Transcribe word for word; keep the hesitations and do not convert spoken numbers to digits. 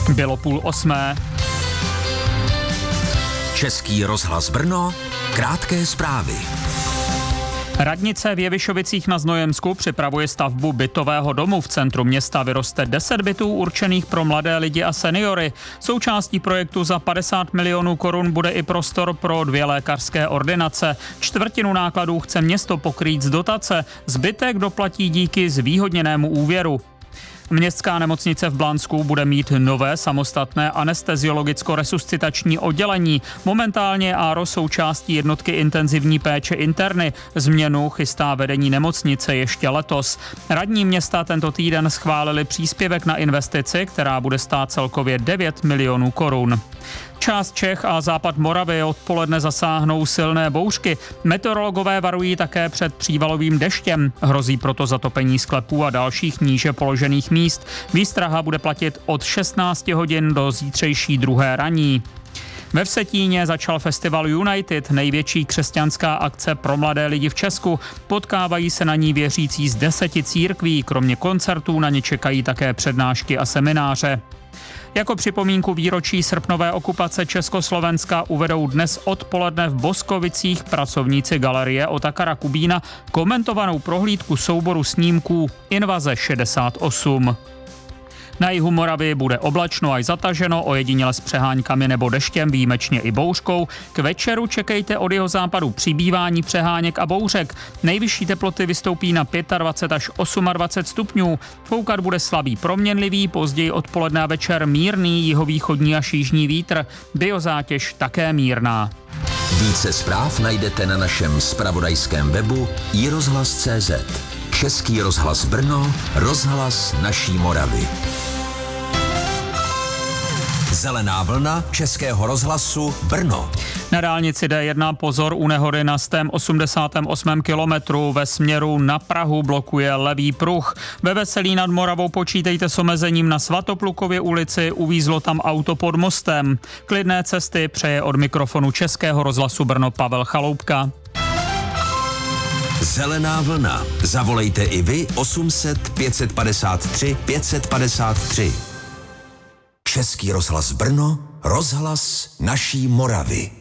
Bylo půl osmé. Český rozhlas Brno, krátké zprávy. Radnice v Jevišovicích na Znojemsku připravuje stavbu bytového domu. V centru města vyroste deset bytů určených pro mladé lidi a seniory. Součástí projektu za padesát milionů korun bude i prostor pro dvě lékařské ordinace. Čtvrtinu nákladů chce město pokrýt z dotace, zbytek doplatí díky zvýhodněnému úvěru. Městská nemocnice v Blansku bude mít nové samostatné anesteziologicko-resuscitační oddělení. Momentálně Áro součástí jednotky intenzivní péče interny. Změnu chystá vedení nemocnice ještě letos. Radní města tento týden schválili příspěvek na investici, která bude stát celkově devět milionů korun. Část Čech a západ Moravy odpoledne zasáhnou silné bouřky. Meteorologové varují také před přívalovým deštěm. Hrozí proto zatopení sklepů a dalších níže položených míst. Výstraha bude platit od šestnácti hodin do zítřejší druhé ranní. Ve Vsetíně začal festival United, největší křesťanská akce pro mladé lidi v Česku. Potkávají se na ní věřící z deseti církví. Kromě koncertů na ně čekají také přednášky a semináře. Jako připomínku výročí srpnové okupace Československa uvedou dnes odpoledne v Boskovicích pracovníci galerie Otakara Kubína komentovanou prohlídku souboru snímků Invaze šedesát osm. Na jihu Moravy bude oblačno až zataženo, ojediněle s přeháňkami nebo deštěm, výjimečně i bouřkou. K večeru čekejte od jihozápadu přibývání přeháněk a bouřek. Nejvyšší teploty vystoupí na dvacet pět až dvacet osm stupňů. Foukat bude slabý proměnlivý, později odpoledne a večer mírný jihovýchodní až jižní vítr. Biozátěž také mírná. Více zpráv najdete na našem zpravodajském webu i rozhlas tečka cé zet. Český rozhlas Brno, rozhlas naší Moravy. Zelená vlna Českého rozhlasu Brno. Na dálnici D jedna pozor u nehody na sto osmdesátém osmém kilometru ve směru na Prahu blokuje levý pruh. Ve Veselí nad Moravou počítejte s omezením na Svatoplukově ulici, uvízlo tam auto pod mostem. Klidné cesty přeje od mikrofonu Českého rozhlasu Brno Pavel Chaloupka. Zelená vlna. Zavolejte i vy osm set pět set padesát tři pět set padesát tři. Český rozhlas Brno, rozhlas naší Moravy.